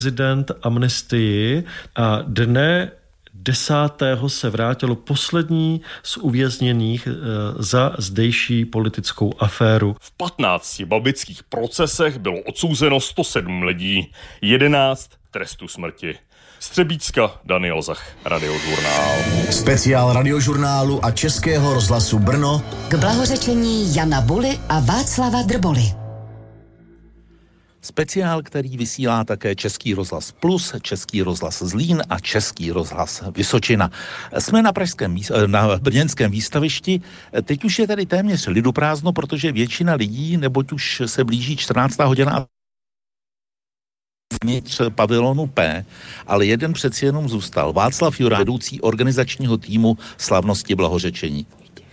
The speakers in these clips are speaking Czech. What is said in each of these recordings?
prezident amnestii a dne 10. se vrátilo poslední z uvězněných za zdejší politickou aféru. V 15 babických procesech bylo odsouzeno 107 lidí, 11 trestu smrti. Z Třebíčska Daniel Zach, Radiožurnál. Speciál Radiožurnálu a Českého rozhlasu Brno k blahořečení Jana Buly a Václava Drboly. Speciál, který vysílá také Český rozhlas Plus, Český rozhlas Zlín a Český rozhlas Vysočina. Jsme na brněnském výstavišti. Teď už je tady téměř liduprázdno, protože většina lidí, neboť už se blíží 14. hodina vnitř pavilonu P, ale jeden přeci jenom zůstal. Václav Jura, vedoucí organizačního týmu slavnosti blahořečení.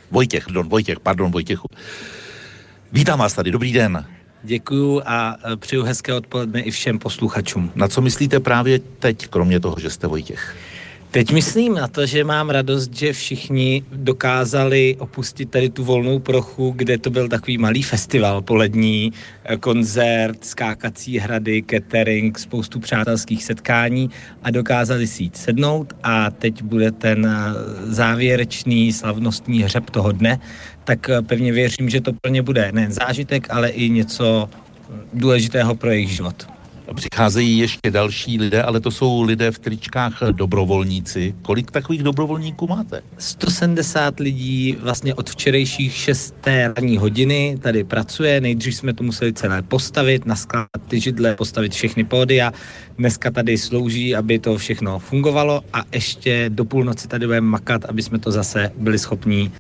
Vojtěchu. Vítám vás tady, dobrý den. Děkuju a přeju hezké odpoledne i všem posluchačům. Na co myslíte právě teď, kromě toho, že jste Vojtěch? Teď myslím na to, že mám radost, že všichni dokázali opustit tady tu volnou plochu, kde to byl takový malý festival polední, koncert, skákací hrady, catering, spoustu přátelských setkání a dokázali si jít sednout a teď bude ten závěrečný slavnostní hřeb toho dne, tak pevně věřím, že to pro ně bude nejen zážitek, ale i něco důležitého pro jejich život. Přicházejí ještě další lidé, ale to jsou lidé v tričkách dobrovolníci. Kolik takových dobrovolníků máte? 170 lidí vlastně od včerejších 6. ranní hodiny tady pracuje. Nejdřív jsme to museli celé postavit, naskládat ty židle, postavit všechny pódia. Dneska tady slouží, aby to všechno fungovalo a ještě do půlnoci tady budeme makat, aby jsme to zase byli schopní.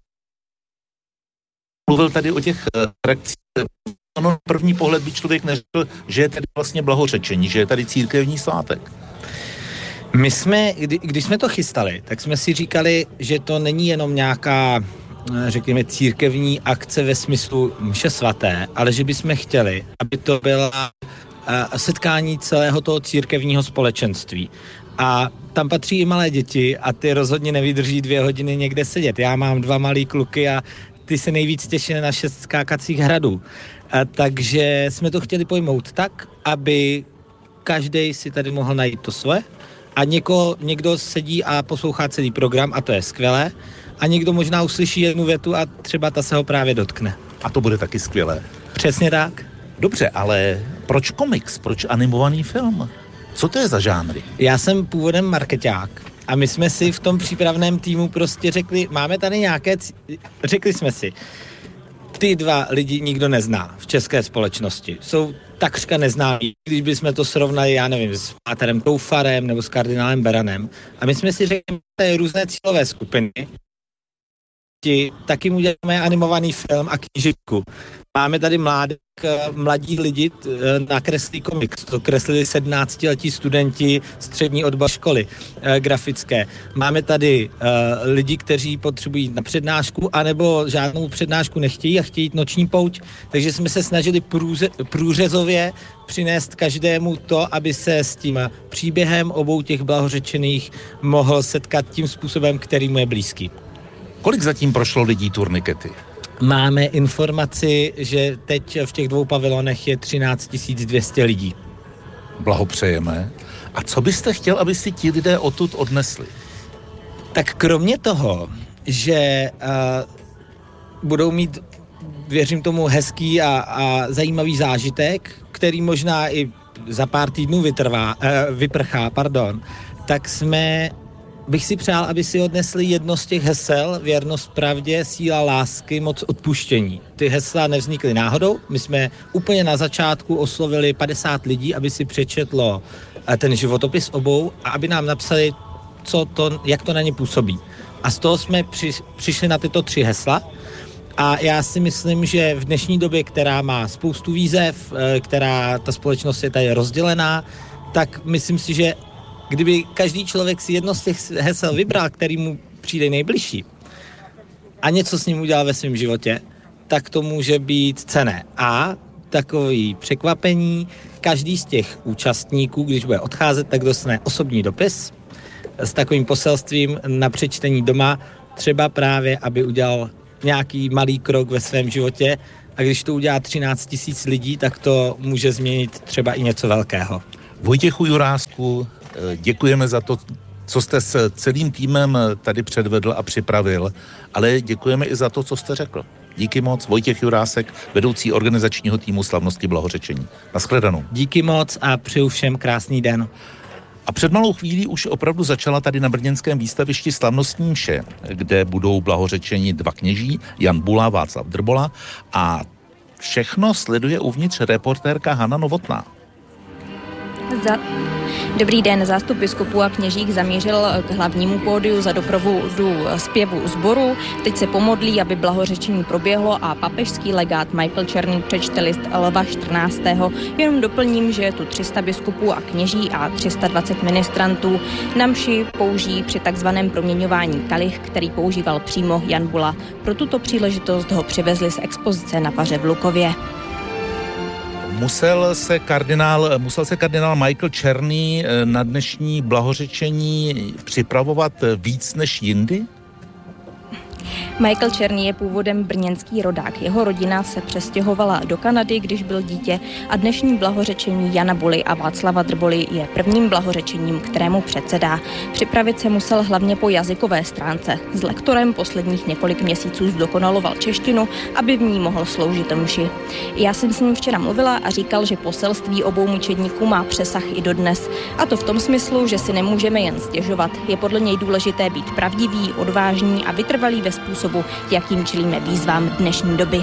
Mluvil tady o těch reakcích. No, na první pohled by člověk neřekl, že je tady vlastně blahořečení, že je tady církevní svátek. My jsme, když jsme to chystali, tak jsme si říkali, že to není jenom nějaká, řekněme, církevní akce ve smyslu mše svaté, ale že bychom chtěli, aby to byla setkání celého toho církevního společenství. A tam patří i malé děti a ty rozhodně nevydrží 2 hodiny někde sedět. Já mám 2 malý kluky a ty se nejvíc těší na 6 skákacích hradů. Takže jsme to chtěli pojmout tak, aby každý si tady mohl najít to svoje a někdo sedí a poslouchá celý program a to je skvělé a někdo možná uslyší jednu větu a třeba ta se ho právě dotkne. A to bude taky skvělé. Přesně tak. Dobře, ale proč komiks? Proč animovaný film? Co to je za žánry? Já jsem původem markeťák a my jsme si v tom přípravném týmu prostě řekli, máme tady nějaké, řekli jsme si, ty 2 lidi nikdo nezná v české společnosti. Jsou takřka neznámí, když bychom to srovnali, já nevím, s Páterem Toufarem nebo s kardinálem Beranem. A my jsme si řekli, že různé cílové skupiny. Taky mu děláme animovaný film a knížku. Máme tady mladí lidi nakreslí komiks. To kreslili 17letí studenti střední odbor školy grafické. Máme tady lidi, kteří potřebují na přednášku, anebo žádnou přednášku nechtějí a chtějí jít noční pouť. Takže jsme se snažili průřezově přinést každému to, aby se s tím příběhem obou těch blahořečených mohl setkat tím způsobem, který mu je blízký. Kolik zatím prošlo lidí turnikety? Máme informaci, že teď v těch 2 pavilonech je 13 200 lidí. Blahopřejeme. A co byste chtěl, aby si ti lidé odtud odnesli? Tak kromě toho, že budou mít, věřím tomu, hezký a zajímavý zážitek, který možná i za pár týdnů vyprchá, tak bych si přál, aby si odnesli jedno z těch hesel, věrnost pravdě, síla lásky, moc odpuštění. Ty hesla nevznikly náhodou, my jsme úplně na začátku oslovili 50 lidí, aby si přečetlo ten životopis obou a aby nám napsali, jak to na ně působí. A z toho jsme přišli na tyto 3 hesla a já si myslím, že v dnešní době, která má spoustu výzev, ta společnost je tady rozdělená, tak myslím si, že kdyby každý člověk si jedno z těch hesel vybral, který mu přijde nejbližší a něco s ním udělal ve svém životě, tak to může být cenné. A takový překvapení, každý z těch účastníků, když bude odcházet, tak dostane osobní dopis s takovým poselstvím na přečtení doma, třeba právě, aby udělal nějaký malý krok ve svém životě a když to udělá 13 000 lidí, tak to může změnit třeba i něco velkého. Vojtěchu Jurásku, děkujeme za to, co jste s celým týmem tady předvedl a připravil, ale děkujeme i za to, co jste řekl. Díky moc, Vojtěch Jurásek, vedoucí organizačního týmu Slavnosti blahořečení. Naschledanou. Díky moc a přeju všem krásný den. A před malou chvílí už opravdu začala tady na brněnském výstavišti slavnostní mše, kde budou blahořečeni dva kněží, Jan Bula, Václav Drbola, a všechno sleduje uvnitř reportérka Hana Novotná. Dobrý den, zástup biskupů a kněžích zamířil k hlavnímu pódiu za doprovodu zpěvu sboru. Teď se pomodlí, aby blahořečení proběhlo a papežský legát Michael Černý přečte list Lva 14. Jenom doplním, že je tu 300 biskupů a kněží a 320 ministrantů. Na mši použijí při takzvaném proměňování kalich, který používal přímo Jan Bula. Pro tuto příležitost ho přivezli z expozice na Paře v Lukově. Musel se kardinál Michael Černý na dnešní blahořečení připravovat víc než jindy? Michael Černý je původem brněnský rodák. Jeho rodina se přestěhovala do Kanady, když byl dítě, a dnešní blahořečení Jana Buly a Václava Drboly je prvním blahořečením, kterému předsedá. Připravit se musel hlavně po jazykové stránce. S lektorem posledních několik měsíců zdokonaloval češtinu, aby v ní mohl sloužit mši. Já jsem s ním včera mluvila a říkal, že poselství obou mučedníků má přesah i dodnes. A to v tom smyslu, že si nemůžeme jen stěžovat. Je podle něj důležité být pravdivý, odvážný a vytrvalý ve způsobu, jakým čelíme výzvám dnešní doby.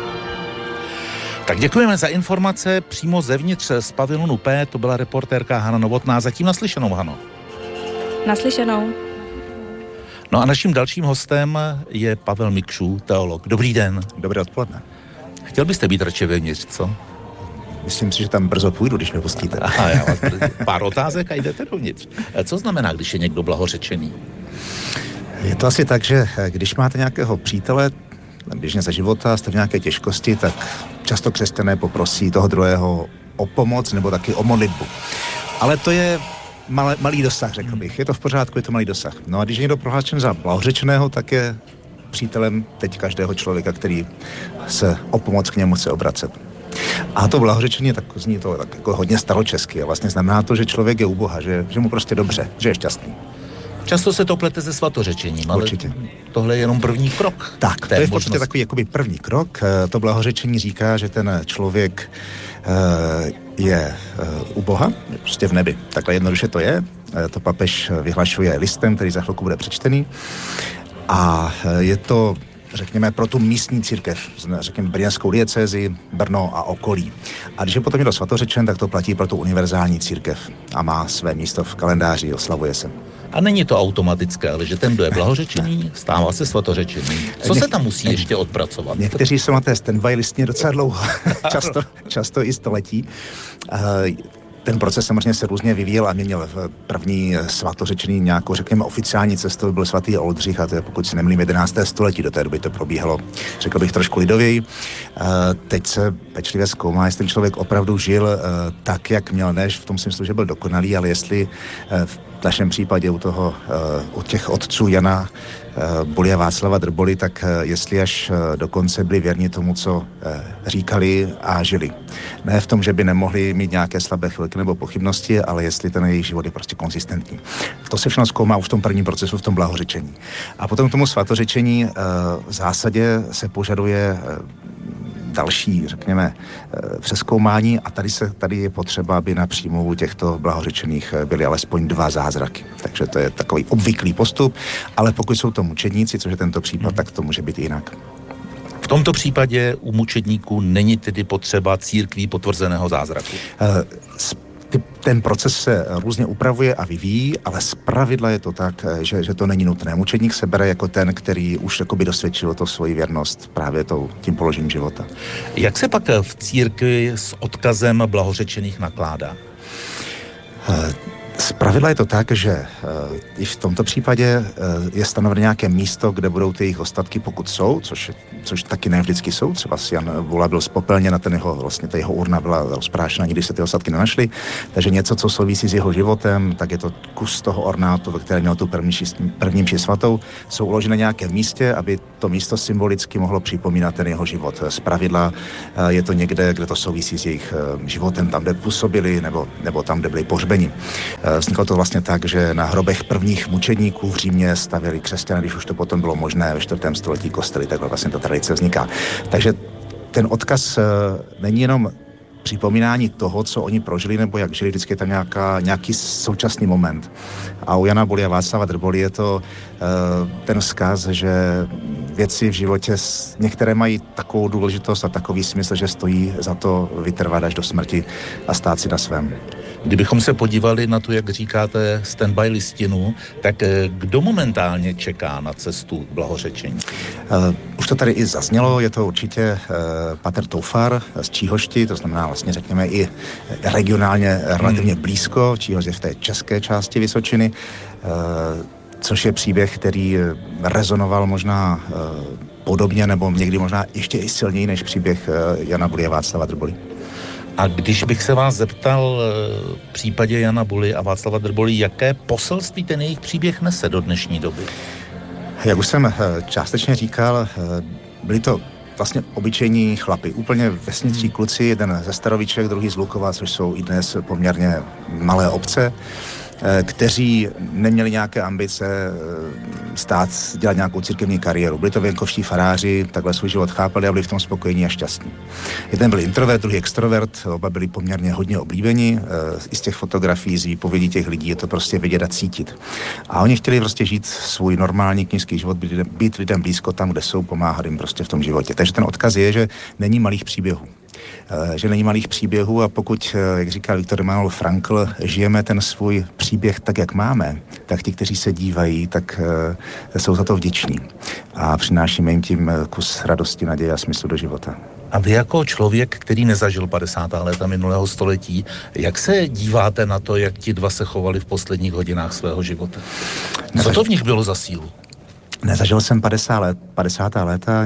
Tak děkujeme za informace přímo zevnitř z pavilonu P. To byla reportérka Hana Novotná. Zatím naslyšenou, Hano. Naslyšenou. No a naším dalším hostem je Pavel Mikšů, teolog. Dobrý den. Dobré odpoledne. Chtěl byste být radši vevnitř, co? Myslím si, že tam brzo půjdu, když mě pustíte. Aha, já vás pár otázek a jdete dovnitř. Co znamená, když je někdo blahořečený? Je to asi tak, že když máte nějakého přítele, běžně za života, jste v nějaké těžkosti, tak často křesťané poprosí toho druhého o pomoc nebo taky o modlitbu. Ale to je malý dosah, řekl bych. Je to v pořádku, je to malý dosah. No a když je někdo prohlášen za blahořečeného, tak je přítelem teď každého člověka, který se o pomoc k němu chce obracet. A to blahořečení tak zní to tak jako hodně staročesky a vlastně znamená to, že člověk je u Boha, že mu prostě dobře, že je šťastný. Často se to plete se svatořečením, ale určitě. Tohle je jenom první krok. Tak, to je v podstatě takový jakoby první krok. To blahořečení říká, že ten člověk je u Boha, prostě v nebi. Takhle jednoduše to je. To papež vyhlašuje listem, který za chvilku bude přečtený. A je to, řekněme, pro tu místní církev, řekněme brněnskou diecézi, Brno a okolí. A když je potom někdo svatořečen, tak to platí pro tu univerzální církev a má své místo v kalendáři, oslavuje se. A není to automatické, ale že ten, kdo je blahořečený, stává se svatořečeným. Co se tam musí ještě odpracovat? Někteří jsou na té standby listině docela dlouho, často i století. Ten proces samozřejmě se různě vyvíjel a měl v první svatořečený nějakou, řekněme, oficiální cestou byl svatý Oldřich, a to je, pokud si nemýlím, 11. století. Do té doby to probíhalo, řekl bych, trošku lidověji. Teď se pečlivě zkoumá, jestli člověk opravdu žil tak, jak měl, než v tom smyslu, že byl dokonalý, ale jestli v našem případě u těch otců Jana Buly a Václava Drboly, tak jestli až dokonce byli věrni tomu, co říkali a žili. Ne v tom, že by nemohli mít nějaké slabé chvilky nebo pochybnosti, ale jestli ten jejich život je prostě konzistentní. To se všechno zkoumá už v tom prvním procesu, v tom blahořečení. A potom k tomu svatořečení v zásadě se požaduje další, řekněme, přezkoumání a tady je potřeba, aby na příjmu těchto blahořečených byly alespoň 2 zázraky. Takže to je takový obvyklý postup, ale pokud jsou to mučedníci, což je tento případ, tak to může být jinak. V tomto případě u mučedníků není tedy potřeba církví potvrzeného zázraku? Ten proces se různě upravuje a vyvíjí, ale zpravidla je to tak, že to není nutné. Mučedník se bere jako ten, který už jakoby dosvědčil to svoji věrnost právě tím položením života. Jak se pak v církvi s odkazem blahořečených nakládá? Zpravidla je to tak, že i v tomto případě je stanoveno nějaké místo, kde budou ty jejich ostatky, pokud jsou, což taky ne vždycky jsou. Třeba Jan Bula byl spopelněn a ta jeho urna byla rozprášena, nikdy se ty ostatky nenašly. Takže něco, co souvisí s jeho životem, tak je to kus toho ornátu, ve kterém měl tu první mši svatou, jsou uložené nějaké v místě, aby to místo symbolicky mohlo připomínat ten jeho život. Zpravidla je to někde, kde to souvisí s jejich životem, tam, kde působili, nebo tam, kde byli pohřbeni. Vzniklo to vlastně tak, že na hrobech prvních mučedníků v Římě stavěli křesťané, když už to potom bylo možné ve 4. století kostely, takhle vlastně ta tradice vzniká. Takže ten odkaz není jenom připomínání toho, co oni prožili, nebo jak žili, vždycky je tam nějaký současný moment. A u Jana Buly a Václava Drboly je to ten vzkaz, že věci v životě některé mají takovou důležitost a takový smysl, že stojí za to vytrvat až do smrti a stát si na svém. Kdybychom se podívali na to, jak říkáte, stand-by listinu, tak kdo momentálně čeká na cestu blahořečení? Už to tady i zaznělo, je to určitě pater Toufar z Číhošti, to znamená vlastně řekněme i regionálně relativně blízko, Číhoš je v té české části Vysočiny, což je příběh, který rezonoval možná podobně nebo někdy možná ještě i silněji než příběh Jana Buly a Václava Drboly. A když bych se vás zeptal v případě Jana Buly a Václava Drboly, jaké poselství ten jejich příběh nese do dnešní doby? Jak už jsem částečně říkal, byli to vlastně obyčejní chlapi, úplně vesničtí kluci, jeden ze Staroviček, druhý z Lukova, což jsou i dnes poměrně malé obce, kteří neměli nějaké ambice dělat nějakou církevní kariéru. Byli to venkovští faráři, takhle svůj život chápali a byli v tom spokojení a šťastní. Jeden byl introvert, druhý extrovert, oba byli poměrně hodně oblíbení. I z těch fotografií, z výpovědí těch lidí je to prostě vidět a cítit. A oni chtěli prostě žít svůj normální kněžský život, být lidem blízko tam, kde jsou, pomáhat jim prostě v tom životě. Takže ten odkaz je, že není malých příběhů. A pokud, jak říkal Viktor Emanuel Frankl, žijeme ten svůj příběh tak, jak máme, tak ti, kteří se dívají, tak jsou za to vděční. A přinášíme jim tím kus radosti, naděje a smyslu do života. A vy jako člověk, který nezažil 50. léta minulého století, jak se díváte na to, jak ti dva se chovali v posledních hodinách svého života? Co to v nich bylo za sílu? Nezažil jsem 50. léta,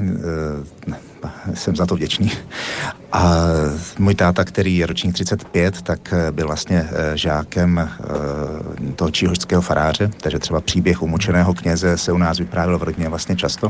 jsem za to vděčný. A můj táta, který je ročník 35, tak byl vlastně žákem toho číhošského faráře, takže třeba příběh umučeného kněze se u nás vyprávěl v rodině vlastně často.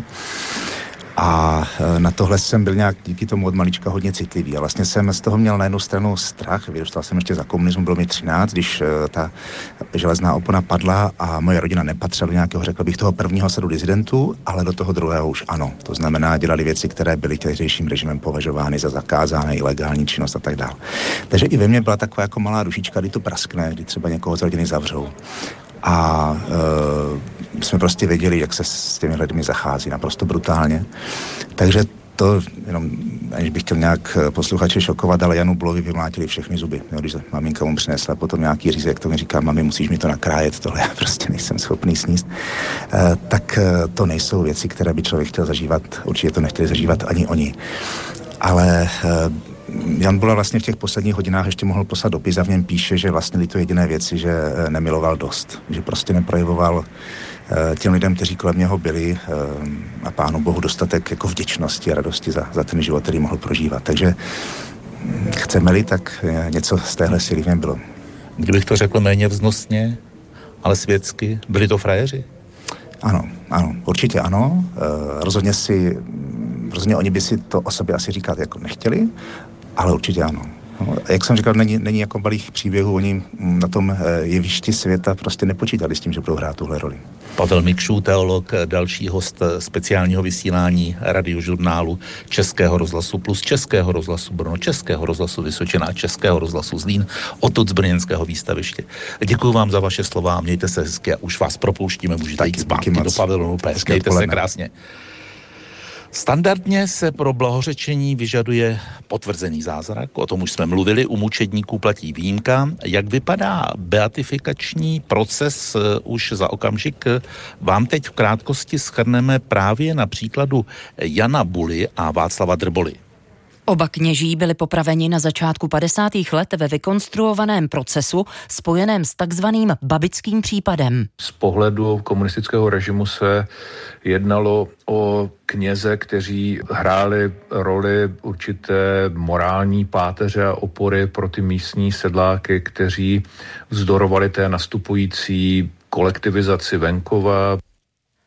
A na tohle jsem byl nějak díky tomu od malička hodně citlivý. A vlastně jsem z toho měl na jednu stranu strach. Vyrůstal jsem ještě za komunismu, bylo mi 13, když ta železná opona padla a moje rodina nepatřila do nějakého, řekl bych, toho prvního sadu disidentů, ale do toho druhého už ano. To znamená, dělali věci, které byly tehdejším režimem považovány za zakázané, ilegální činnost a tak dále. Takže i ve mně byla taková jako malá dušička, kdy to praskne, kdy třeba někoho z rodiny zavřou. A jsme prostě věděli, jak se s těmi lidmi zachází naprosto brutálně. Takže to, jenom, aniž bych chtěl nějak posluchače šokovat, ale Janu Bulovi vymlátili všechny zuby. Jo, když maminka mu přinesla potom nějaký řízek, to mi říká, mami, musíš mi to nakrájet, tohle já prostě nejsem schopný sníst. Tak to nejsou věci, které by člověk chtěl zažívat, určitě to nechtěli zažívat ani oni. Ale Jan Bula vlastně v těch posledních hodinách ještě mohl poslat dopis a v něm píše, že vlastně to jediné věci, že nemiloval dost, že prostě neprojevoval těm lidem, kteří kolem něho byli a Pánu Bohu dostatek jako vděčnosti a radosti za ten život, který mohl prožívat. Takže chceme-li, tak něco z téhle síly v něm bylo. Kdybych to řekl méně vznosně, ale světsky, byli to frajeři? Ano, určitě ano. Rozhodně oni by si to o sobě asi říkat jako nechtěli, ale určitě ano. No, jak jsem říkal, není jako malých příběhů, oni na tom jevišti světa prostě nepočítali s tím, že budou hrát tuhle roli. Pavel Mikšů, teolog, další host speciálního vysílání Radiožurnálu Českého rozhlasu plus Českého rozhlasu Brno, Českého rozhlasu Vysočina a Českého rozhlasu Zlín, odtud z brněnského výstaviště. Děkuji vám za vaše slova, mějte se hezky a už vás propouštíme, můžete jít zpátky do pavilonu, mějte se krásně. Standardně se pro blahořečení vyžaduje potvrzený zázrak, o tom už jsme mluvili, u mučedníků platí výjimka. Jak vypadá beatifikační proces už za okamžik? Vám teď v krátkosti shrneme právě na příkladu Jana Buly a Václava Drboly. Oba kněží byli popraveni na začátku 50. let ve vykonstruovaném procesu spojeném s takzvaným babickým případem. Z pohledu komunistického režimu se jednalo o kněze, kteří hráli roli určité morální páteře a opory pro ty místní sedláky, kteří vzdorovali té nastupující kolektivizaci venkova.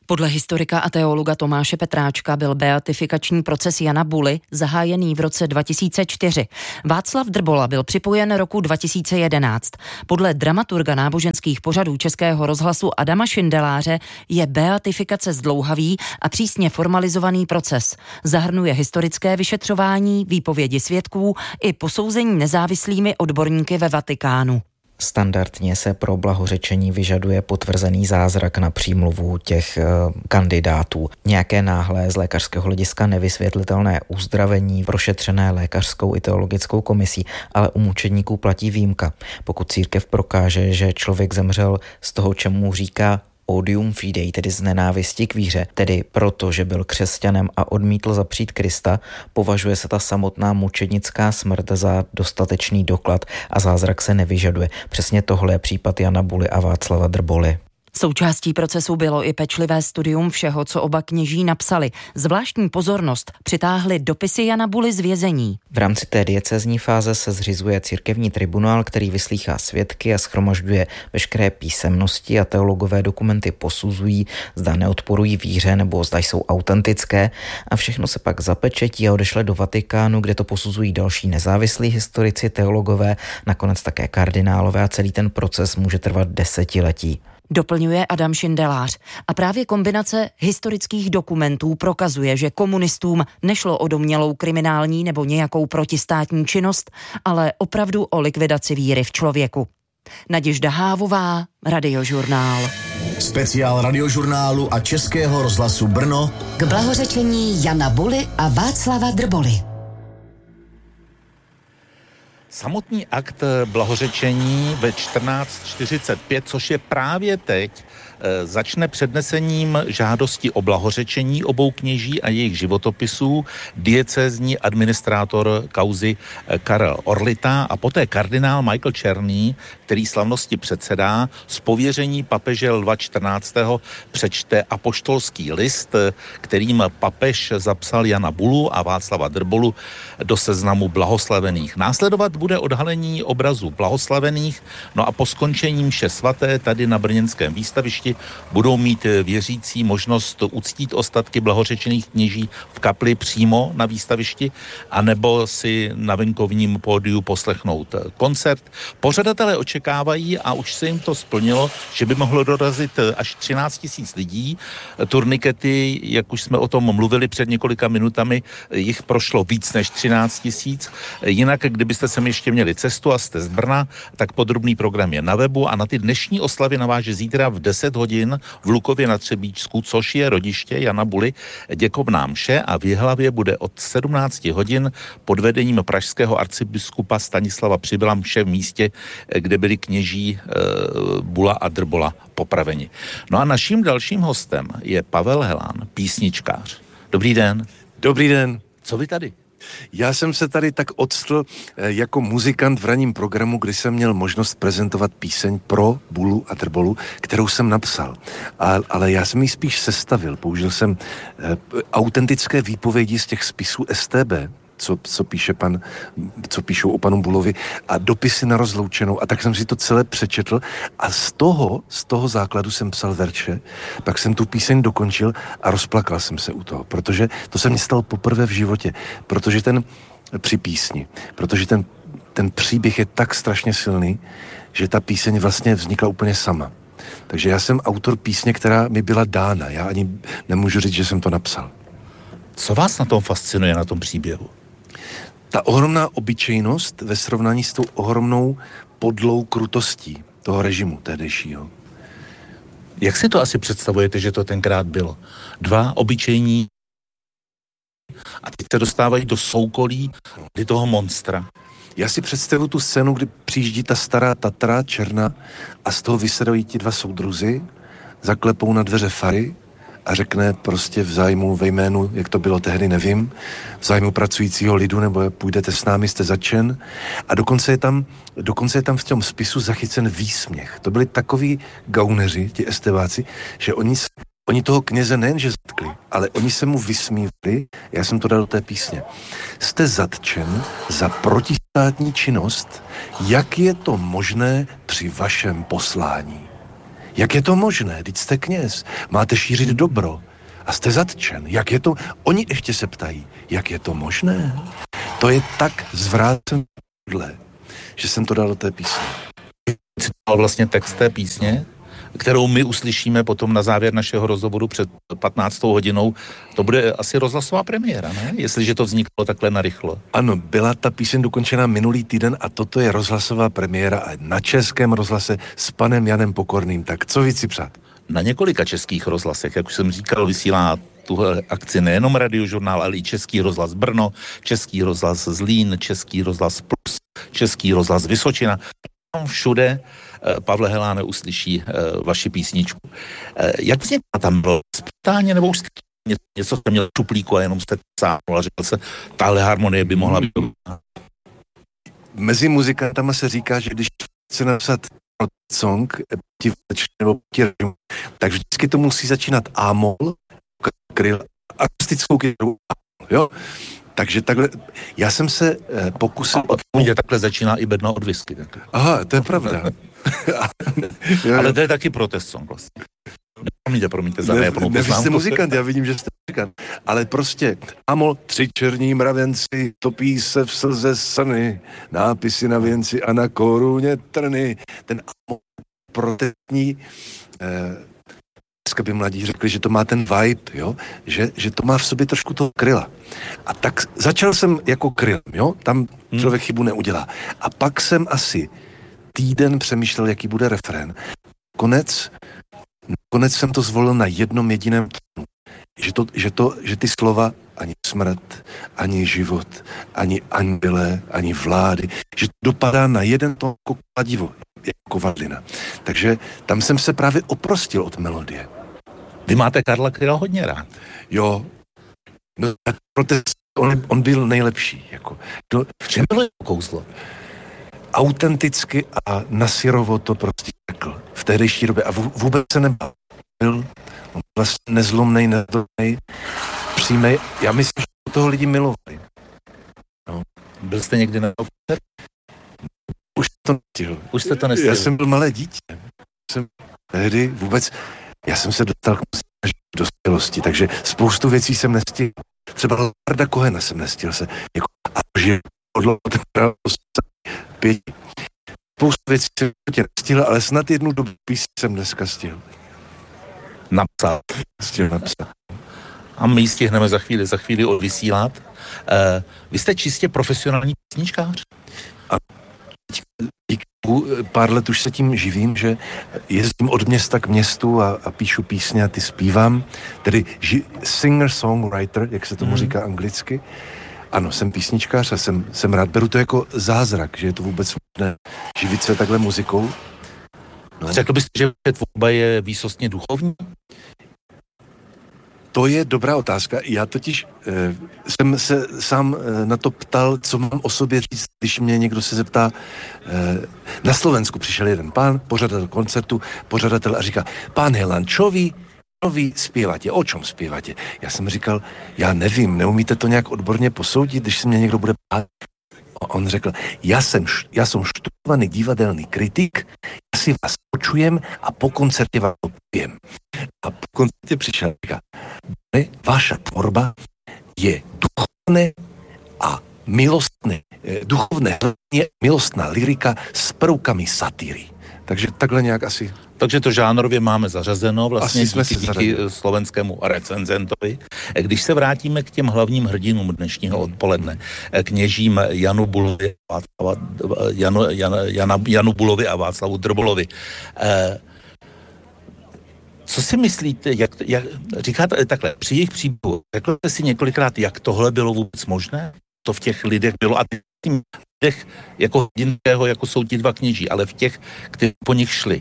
Podle historika a teologa Tomáše Petráčka byl beatifikační proces Jana Buly zahájený v roce 2004. Václav Drbola byl připojen roku 2011. Podle dramaturga náboženských pořadů Českého rozhlasu Adama Šindeláře je beatifikace zdlouhavý a přísně formalizovaný proces. Zahrnuje historické vyšetřování, výpovědi svědků i posouzení nezávislými odborníky ve Vatikánu. Standardně se pro blahořečení vyžaduje potvrzený zázrak na přímluvu těch kandidátů. Nějaké náhlé z lékařského hlediska nevysvětlitelné uzdravení prošetřené lékařskou i teologickou komisí, ale u mučedníků platí výjimka. Pokud církev prokáže, že člověk zemřel z toho, čemu říká odium fidei, tedy z nenávisti k víře, tedy proto, že byl křesťanem a odmítl zapřít Krista, považuje se ta samotná mučednická smrt za dostatečný doklad a zázrak se nevyžaduje. Přesně tohle je případ Jana Buly a Václava Drboly. Součástí procesu bylo i pečlivé studium všeho, co oba kněží napsali. Zvláštní pozornost přitáhly dopisy Jana Buly z vězení. V rámci té diecézní fáze se zřizuje církevní tribunál, který vyslýchá svědky a shromažďuje veškeré písemnosti a teologové dokumenty posuzují, zda neodporují víře nebo zda jsou autentické a všechno se pak zapečetí a odešle do Vatikánu, kde to posuzují další nezávislí historici, teologové, nakonec také kardinálové a celý ten proces může trvat desetiletí. Doplňuje Adam Šindelář. A právě kombinace historických dokumentů prokazuje, že komunistům nešlo o domnělou kriminální nebo nějakou protistátní činnost, ale opravdu o likvidaci víry v člověku. Naděžda Hávová, Radiožurnál. Speciál Radiožurnálu a Českého rozhlasu Brno k blahořečení Jana Buly a Václava Drboly. Samotný akt blahořečení ve 14:45, což je právě teď, začne přednesením žádosti o blahořečení obou kněží a jejich životopisů diecézní administrátor kauzy Karel Orlita a poté kardinál Michael Černý, který slavnosti předsedá, z pověření papeže Lva 14. přečte apoštolský list, kterým papež zapsal Jana Bulu a Václava Drbolu do seznamu blahoslavených. Následovat bude odhalení obrazu blahoslavených, no a po skončení mše svaté tady na brněnském výstavišti budou mít věřící možnost uctít ostatky blahořečených kněží v kapli přímo na výstavišti, anebo si na venkovním pódiu poslechnout koncert. Pořadatelé očekávají, a už se jim to splnilo, že by mohlo dorazit až 13 000 lidí. Turnikety, jak už jsme o tom mluvili před několika minutami, jich prošlo víc než 13 000. Jinak, kdybyste sem ještě měli cestu a jste z Brna, tak podrobný program je na webu a na ty dnešní oslavy naváže zítra v 10 hodin v Lukově na Třebíčsku, což je rodiště Jana Buly, děkovná mše a v Jihlavě bude od 17 hodin pod vedením pražského arcibiskupa Stanislava Přibyla mše v místě, kde byli kněží Bula a Drbola popraveni. No a naším dalším hostem je Pavel Helán, písničkář. Dobrý den. Dobrý den. Co vy tady? Já jsem se tady tak odstl jako muzikant v ranním programu, kdy jsem měl možnost prezentovat píseň pro Bulu a Drbolu, kterou jsem napsal. Ale já jsem ji spíš sestavil. Použil jsem autentické výpovědi z těch spisů STB, co píšou o panu Bulovi, a dopisy na rozloučenou, a tak jsem si to celé přečetl a z toho základu jsem psal verše, pak jsem tu píseň dokončil a rozplakal jsem se u toho, protože to se mi stalo poprvé v životě, protože ten příběh je tak strašně silný, že ta píseň vlastně vznikla úplně sama. Takže já jsem autor písně, která mi byla dána, já ani nemůžu říct, že jsem to napsal. Co vás na tom fascinuje, na tom příběhu? Ta ohromná obyčejnost ve srovnání s tou ohromnou podlou krutostí toho režimu tehdejšího. Jak si to asi představujete, že to tenkrát bylo? Dva obyčejní a teď se dostávají do soukolí toho monstra. Já si představuji tu scénu, kdy přijíždí ta stará Tatra černá a z toho vysedají ti dva soudruzi, zaklepou na dveře fary a řekne prostě ve jménu, jak to bylo tehdy, nevím, v zájmu pracujícího lidu, nebo půjdete s námi, jste začen. A dokonce je tam v tom spisu zachycen výsměch. To byli takoví gauneři, ti esteváci, že oni toho kněze nejenže zatkli, ale oni se mu vysmívali, já jsem to dal do té písně. Jste zatčen za protistátní činnost, jak je to možné při vašem poslání? Jak je to možné? Vždyť jste kněz, máte šířit dobro a jste zatčen. Jak je to? Oni ještě se ptají, jak je to možné? To je tak zvrácené, že jsem to dal do té písně. Citoval vlastně text té písně, kterou my uslyšíme potom na závěr našeho rozhovoru před 15. hodinou. To bude asi rozhlasová premiéra, ne? Jestliže to vzniklo takhle narychlo. Ano, byla ta píseň dokončena minulý týden a toto je rozhlasová premiéra na Českém rozhlase s panem Janem Pokorným. Tak co víc si přát? Na několika českých rozhlasech, jak už jsem říkal, vysílá tuhle akci nejenom Radiožurnál, ale i Český rozhlas Brno, Český rozhlas Zlín, Český rozhlas Plus, Český rozhlas Vysočina. Všude, Pavle Heláne, uslyší vaši písničku. Jak vznikla tam bylo spontánně, nebo už jste něco jste měl v šuplíku a jenom jste sáhnul a řekl se, tahle harmonie by mohla být. Mezi muzikantama se říká, že když chce napsat song nebo tak vždycky to musí začínat A-moll, kryl, akustickou kytaru, jo? Takže takhle, já jsem se pokusil... Takhle začíná i bedna od whisky. Tak. Aha, to je pravda. Ale to je taky protest song vlastně. Promiňte za nejeplnou poznámku. Vy jste muzikant, já vidím, že jste muzikant. Ale prostě, amol, 3 černí mravenci, topí se v slze sny, nápisy na věnci a na koruně trny. Ten amol protestní... Dneska by mladí řekli, že to má ten vibe, jo? Že to má v sobě trošku toho kryla. A tak začal jsem jako krylem, jo? Tam člověk chybu neudělá. A pak jsem asi týden přemýšlel, jaký bude refrén. Konec jsem to zvolil na jednom jediném tónu. Že ty slova ani smrt, ani život, ani anděle, ani vlády, že to dopadá na jeden tón jako kladivo, jako vadlina. Takže tam jsem se právě oprostil od melodie. Vy máte Karla Kryla hodně rád. Jo. No tak on byl nejlepší. Jako. V čem bylo kouzlo? Autenticky a nasirovo to prostě řekl. V tehdejší době. A vůbec se nebál. On vlastně nezlomnej, nedolnej, přímej. Já myslím, že toho lidi milovali. No. Byl jste někdy na koncert? Už jste to nestihl. Já jsem byl malé dítě. Tehdy vůbec... Já jsem se dostal k dospělosti, takže spoustu věcí jsem nestihl. Třeba Leonarda Cohena jsem nestihl se. Jako, a že spoustu věcí jsem nestihl, ale snad jednu dobu jsem dneska stihl. Napsal. A my ji stihneme za chvíli odvysílat. Vy jste čistě profesionální písničkář? A pár let už se tím živím, že jezdím od města k městu a píšu písně a ty zpívám. Tedy singer-songwriter, jak se tomu říká anglicky. Ano, jsem písničkář a jsem rád. Beru to jako zázrak, že je to vůbec možné živit se takhle muzikou. No. Řekl byste, že tvorba je výsostně duchovní? To je dobrá otázka. Já totiž jsem se sám na to ptal, co mám o sobě říct, když mě někdo se zeptá. Na Slovensku přišel jeden pán, pořadatel koncertu, a říká, pán Helan, čo vy zpíváte, o čom zpíváte? Já jsem říkal, já nevím, neumíte to nějak odborně posoudit, když se mě někdo bude ptát. On řekl, já jsem študovaný divadelný kritik, já si vás počujem a po koncertě vám to poviem. A po koncertě přišel a říká, vaša tvorba je duchovné a milostné, duchovné, milostná lyrika s prvkami satíry. Takže takhle nějak asi... Takže to žánrově máme zařazeno vlastně díky slovenskému recenzentovi. Když se vrátíme k těm hlavním hrdinům dnešního odpoledne, kněžím Janu Bulovi a Václavu Drbolovi. Co si myslíte, jak říkáte takhle, při jejich příběhu, řekl jste si několikrát, jak tohle bylo vůbec možné? To v těch lidech bylo a tím lidech jako hrdinného, jako jsou ti dva kněží, ale v těch, kteří po nich šli.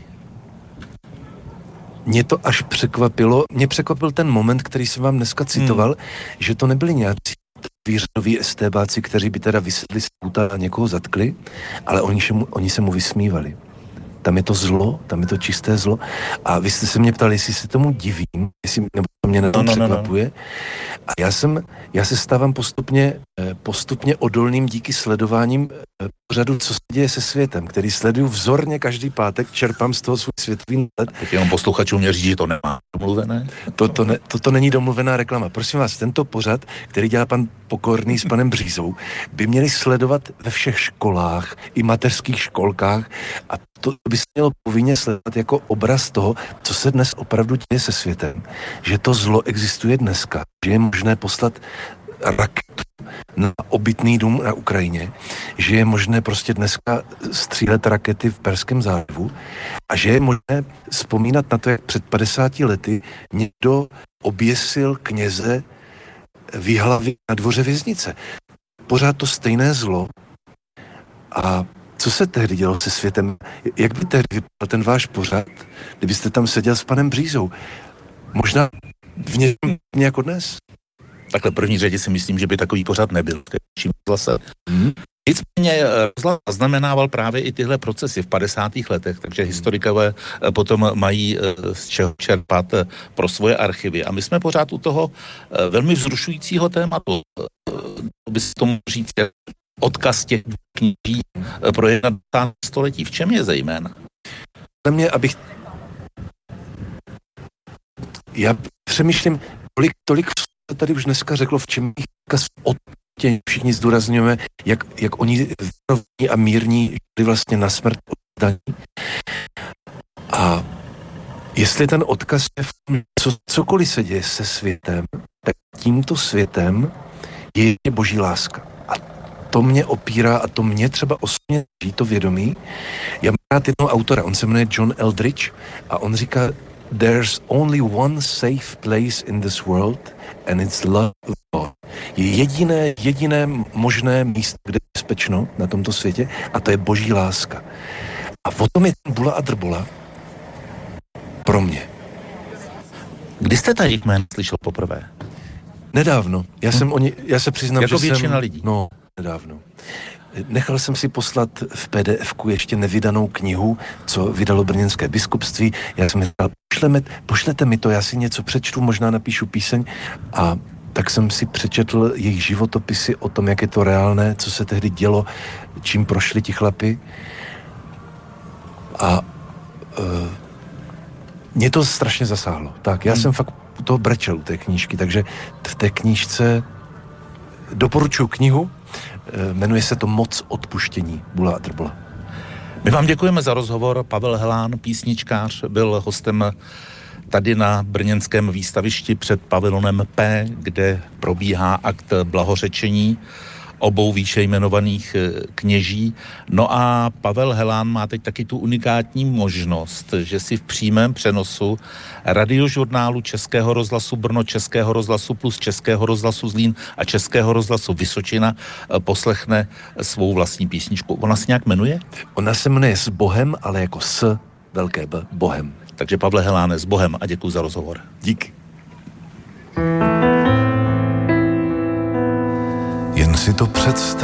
Mě to až překvapilo. Mě překvapil ten moment, který jsem vám dneska citoval, že to nebyli nějací výřadoví estébáci, kteří by teda vysedli z půta a někoho zatkli, ale oni se mu vysmívali. tam je to zlo, tam je to čisté zlo. A vy jste se mě ptali, jestli se tomu divím, jestli nebo to mě překvapuje. A já se stávám postupně odolným díky sledováním pořadu, co se děje se světem, který sleduju vzorně každý pátek, čerpám z toho svůj světový let. Tak jenom posluchačům mě říct, že to nemá domluvené. Toto není domluvená reklama. Prosím vás, tento pořad, který dělá pan Pokorný s panem Břízou, by měli sledovat ve všech školách i mateřských školkách a to by se mělo povinně sledovat jako obraz toho, co se dnes opravdu děje se světem. Že to zlo existuje dneska, že je možné poslat raketu na obytný dům na Ukrajině, že je možné prostě dneska střílet rakety v Perském zálivu a že je možné vzpomínat na to, jak před 50 lety někdo oběsil kněze v Jihlavě na dvoře věznice. Pořád to stejné zlo. A co se tehdy dělo se světem? Jak by tehdy vypadal ten váš pořad, kdybyste tam seděl s panem Břízou? Možná v něčem jako dnes? Takhle první řadě si myslím, že by takový pořad nebyl. Nicméně rozhlas zaznamenával právě i tyhle procesy v 50. letech, takže historikové potom mají z čeho čerpat pro svoje archivy. A my jsme pořád u toho velmi vzrušujícího tématu. By se tomu říct, odkaz těch kníží pro 21. století. V čem je zejména? Já přemýšlím, tolik tady už dneska řeklo, v čem odkaz všichni zdůrazňujeme, jak oni rovní a mírní žili vlastně na smrt oddaní. A jestli ten odkaz je v tom, cokoliv se děje se světem, tak tímto světem je boží láska. A to mě opírá a to mě třeba osobně žít to vědomí. Já mám rád jednoho autora, on se jmenuje John Eldridge a on říká, there's only one safe place in this world and it's love of God. Je jediné možné místo, kde je bezpečno na tomto světě a to je boží láska. A o tom je ten Bula a Drbola pro mě. Kdy jste tady jméno slyšel poprvé? Nedávno. Já se přiznám, jako že většina lidí. No, nedávno. Nechal jsem si poslat v PDF-ku ještě nevydanou knihu, co vydalo brněnské biskupství. Já jsem říkal, pošlete mi to, já si něco přečtu, možná napíšu píseň. A tak jsem si přečetl jejich životopisy o tom, jak je to reálné, co se tehdy dělo, čím prošli ti chlapi. A mě to strašně zasáhlo. Tak, já jsem fakt u toho brečel, u té knížky, takže v té knížce doporučuji knihu, jmenuje se to Moc odpuštění, Bula a Drbola. My vám děkujeme za rozhovor. Pavel Helán, písničkář, byl hostem tady na brněnském výstavišti před pavilonem P, kde probíhá akt blahořečení obou výše jmenovaných kněží. No a Pavel Helán má teď taky tu unikátní možnost, že si v přímém přenosu radiožurnálu Českého rozhlasu Brno, Českého rozhlasu Plus, Českého rozhlasu Zlín a Českého rozhlasu Vysočina poslechne svou vlastní písničku. Ona se nějak jmenuje? Ona se jmenuje S Bohem, ale jako S velké B, Bohem. Takže Pavle Heláne, s Bohem a děkuji za rozhovor. Díky. Jen si to představ,